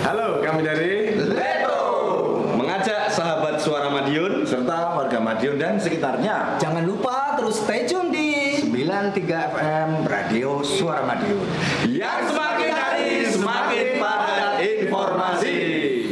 Halo, kami dari Leto mengajak sahabat suara Madiun serta warga Madiun dan sekitarnya. Jangan lupa terus stay tune di 93 FM Radio Suara Madiun. yang semakin hari semakin padat informasi.